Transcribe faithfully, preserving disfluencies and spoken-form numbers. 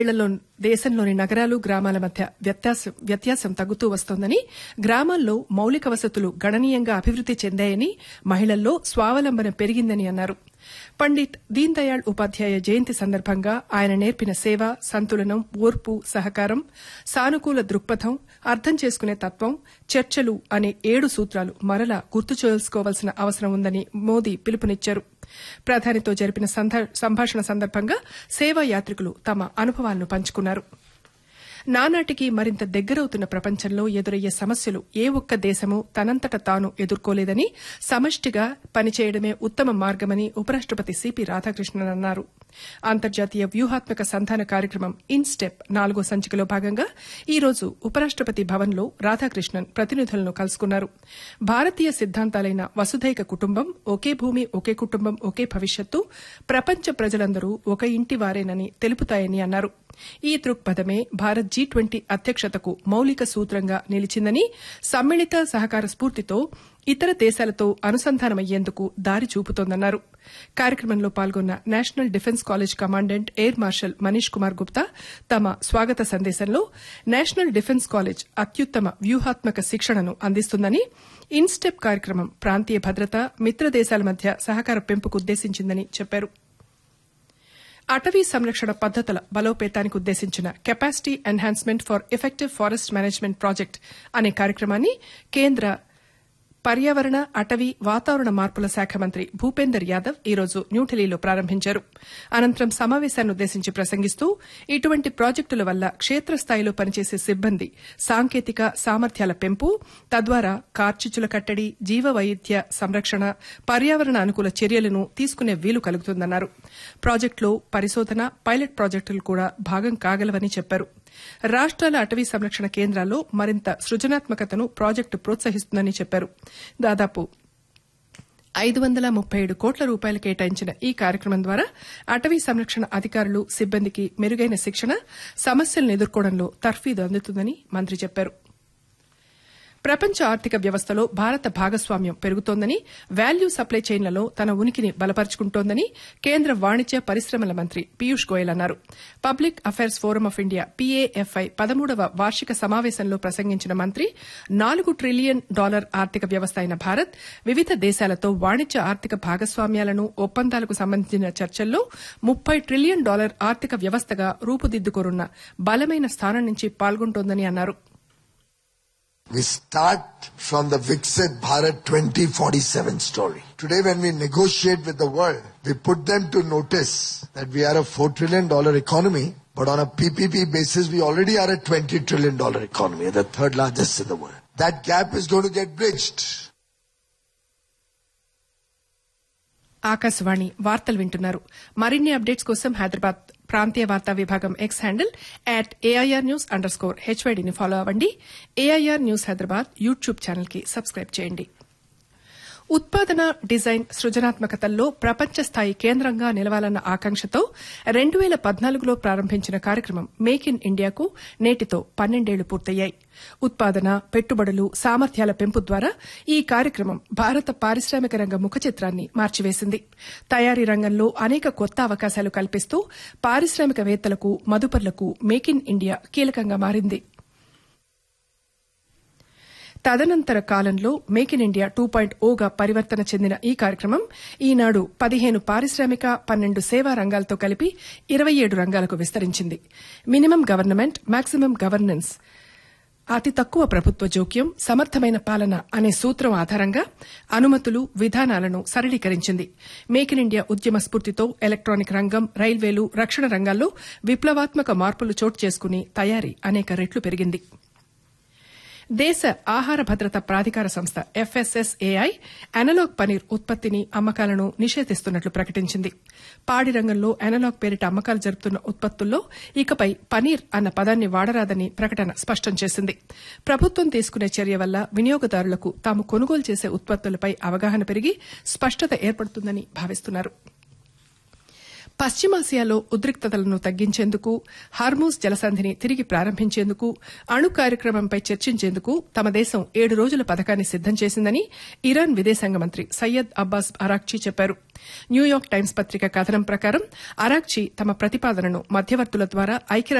ఏళ్లలో దేశంలోని నగరాలు గ్రామాల మధ్య వ్యత్యాసం వ్యత్యాసం తగ్గుతూ వస్తోందని, గ్రామాల్లో మౌలిక వసతులు గణనీయంగా అభివృద్ది చెందాయని, మహిళల్లో స్వావలంబన పెరిగిందని అన్నారు. పండిట్ దీన్ దయాళ్ ఉపాధ్యాయ జయంతి సందర్భంగా ఆయన నేర్పిన సేవ, సంతులనం, ఓర్పు, సహకారం, సానుకూల దృక్పథం, అర్థం చేసుకునే తత్వం, చర్చలు అనే ఏడు సూత్రాలు మరలా గుర్తు చేసుకోవాల్సిన అవసరం ఉందని మోదీ పిలుపునిచ్చారు. ప్రధానితో జరిపిన సంభాషణ సందర్భంగా సేవా యాత్రికులు తమ అనుభవాలను పంచుకున్నారు. నానాటికి మరింత దగ్గరవుతున్న ప్రపంచంలో ఎదురయ్యే సమస్యలు ఏ ఒక్క దేశమూ తనంతట తాను ఎదుర్కోలేదని, సమష్టిగా పనిచేయడమే ఉత్తమ మార్గమని ఉపరాష్టపతి సిపి రాధాకృష్ణన్ అన్నారు. అంతర్జాతీయ వ్యూహాత్మక సంధాన కార్యక్రమం ఇన్స్టెప్ నాలుగో సంచికలో భాగంగా ఈ రోజు ఉపరాష్టపతి భవన్లో రాధాకృష్ణన్ ప్రతినిధులను కలుసుకున్నారు. భారతీయ సిద్దాంతాలైన వసుధైక కుటుంబం, ఒకే భూమి ఒకే కుటుంబం ఒకే భవిష్యత్తు, ప్రపంచ ప్రజలందరూ ఒక ఇంటి వారేనని తెలుపుతాయని అన్నారు. ఈ దృక్పథమే భారత్ జీ ట్వంటీ అధ్యక్షతకు మౌలిక సూత్రంగా నిలిచిందని, సమ్మిళిత సహకార స్ఫూర్తితో ఇతర దేశాలతో అనుసంధానమయ్యేందుకు దారి చూపుతోందన్నారు. కార్యక్రమంలో పాల్గొన్న national defence college commandant air marshal Manish Kumar Gupta తమ స్వాగత సందేశంలో నేషనల్ డిఫెన్స్ కాలేజ్ అత్యుత్తమ వ్యూహాత్మక శిక్షణను అందిస్తుందని, ఇన్స్టెప్ కార్యక్రమం ప్రాంతీయ భద్రత, మిత్ర దేశాల మధ్య సహకార పెంపుకు ఉద్దేశించిందని చెప్పారు. అటవీ సంరక్షణ పద్దతుల బలోపేతానికి ఉద్దేశించిన capacity enhancement for effective forest management project అనే కార్యక్రమాన్ని కేంద్ర పర్యావరణ, అటవీ, వాతావరణ మార్పుల శాఖ మంత్రి భూపేందర్ యాదవ్ ఈ రోజు న్యూఢిల్లీలో ప్రారంభించారు. అనంతరం సమావేశాన్నుద్దేశించి ప్రసంగిస్తూ, ఇటువంటి ప్రాజెక్టుల వల్ల క్షేత్రస్థాయిలో పనిచేసే సిబ్బంది సాంకేతిక సామర్థ్యాల పెంపు, తద్వారా కార్చిచ్చుల కట్టడి, జీవ వైవిధ్య సంరక్షణ, పర్యావరణ అనుకూల చర్యలను తీసుకునే వీలు కలుగుతుందన్నారు. ప్రాజెక్టులో పరిశోధన, పైలట్ ప్రాజెక్టులు కూడా భాగం కాగలవని చెప్పారు. రాష్ట్రాల అటవీ సంరక్షణ కేంద్రాల్లో మరింత సృజనాత్మకతను ప్రాజెక్టు ప్రోత్సహిస్తుందని చెప్పారు. దాదాపు ఐదు వందల ముప్పై ఏడు కోట్ల రూపాయలు కేటాయించిన ఈ కార్యక్రమం ద్వారా అటవీ సంరక్షణ అధికారులు, సిబ్బందికి మెరుగైన శిక్షణ, సమస్యలను ఎదుర్కోవడంలో తర్ఫీదు అందుతుందని మంత్రి చెప్పారు. ప్రపంచ ఆర్థిక వ్యవస్థలో భారత భాగస్వామ్యం పెరుగుతోందని, వాల్యూ సప్లై చైన్లలో తన ఉనికిని బలపరుచుకుంటోందని కేంద్ర వాణిజ్య పరిశ్రమల మంత్రి పీయూష్ గోయల్ అన్నారు. Public affairs forum of India PAFI పదమూడవ వార్షిక సమావేశంలో ప్రసంగించిన మంత్రి, నాలుగు ట్రిలియన్ డాలర్ ఆర్థిక వ్యవస్థ అయిన భారత్ వివిధ దేశాలతో వాణిజ్య ఆర్థిక భాగస్వామ్యాలను, ఒప్పందాలకు సంబంధించిన చర్చల్లో ముప్పై ట్రిలియన్ డాలర్ ఆర్థిక వ్యవస్థగా రూపుదిద్దుకోనున్న బలమైన స్థానం నుంచి పాల్గొంటోందని అన్నారు. We start from the Viksit Bharat twenty forty-seven story. Today when we negotiate with the world, we put them to notice that we are a four trillion dollar economy, but on a P P P basis we already are a twenty trillion dollar economy, the third largest in the world. That gap is going to get bridged. Akashvani వార్తలు వింటున్నారు. మరిన్ని updates కోసం హైదరాబాద్ ప్రాంతీయ వార్తా విభాగం X handle at AIR news under score హెచ్వైడీని follow అవ్వండి. AIR news Hyderabad YouTube channel కి subscribe చేయండి. ఉత్పాదన, డిజైన్, సృజనాత్మకతల్లో ప్రపంచ స్థాయి కేంద్రంగా నిలవాలన్న ఆకాంక్షతో రెండు వేల పద్నాలుగులో ప్రారంభించిన కార్యక్రమం మేక్ ఇన్ ఇండియాకు నేటితో పన్నెండేళ్లు పూర్తయ్యాయి. ఉత్పాదన, పెట్టుబడులు, సామర్థ్యాల పెంపు ద్వారా ఈ కార్యక్రమం భారత పారిశ్రామిక రంగ ముఖచిత్రాన్ని మార్చివేసింది. తయారీ రంగంలో అనేక కొత్త అవకాశాలు కల్పిస్తూ పారిశ్రామికవేత్తలకు, మదుపర్లకు మేక్ ఇన్ ఇండియా కీలకంగా మారింది. తదనంతర కాలంలో make in India two point ఓగా పరివర్తన చెందిన ఈ కార్యక్రమం ఈనాడు పదిహేను పారిశ్రామిక, పన్నెండు సేవా రంగాలతో కలిపి ఇరవై ఏడు రంగాలకు విస్తరించింది. మినిమం గవర్నమెంట్, మాక్సిమం గవర్నెన్స్, అతి తక్కువ ప్రభుత్వ జోక్యం, సమర్థమైన పాలన అనే సూత్రం ఆధారంగా అనుమతులు, విధానాలను సరళీకరించింది. మేక్ ఇన్ ఇండియా ఉద్యమ స్ఫూర్తితో ఎలక్ట్రానిక్ రంగం, రైల్వేలు, రక్షణ రంగాల్లో విప్లవాత్మక మార్పులు చోటు చేసుకుని తయారీ అనేక రెట్లు పెరిగింది. దేశ ఆహార భద్రత ప్రాధికార సంస్థ ఎఫ్ఎస్ఎస్ఏఐ అనలాగ్ పనీర్ ఉత్పత్తిని, అమ్మకాలను నిషేధిస్తున్నట్లు ప్రకటించింది. పాడి రంగంలో అనలాగ్ పేరిట అమ్మకాలు జరుపుతున్న ఉత్పత్తుల్లో ఇకపై పనీర్ అన్న పదాన్ని వాడరాదని ప్రకటన స్పష్టం చేసింది. ప్రభుత్వం తీసుకునే చర్య వల్ల వినియోగదారులకు తాము కొనుగోలు చేసే ఉత్పత్తులపై అవగాహన పెరిగి స్పష్టత ఏర్పడుతుందని భావిస్తున్నారు. పశ్చిమాసియాలో ఉద్రిక్తతలను తగ్గించేందుకు హార్మూజ్ జలసంధిని తిరిగి ప్రారంభించేందుకు అణు కార్యక్రమంపై చర్చించేందుకు తమ దేశం ఏడు రోజుల పథకాన్ని సిద్దం చేసిందని ఇరాన్ విదేశాంగ మంత్రి సయ్యద్ అబ్బాస్ అరాక్చీ చెప్పారు. న్యూయార్క్ టైమ్స్ పత్రిక కథనం ప్రకారం అరాక్చీ తమ ప్రతిపాదనను మధ్యవర్తుల ద్వారా ఐక్యరాజ్య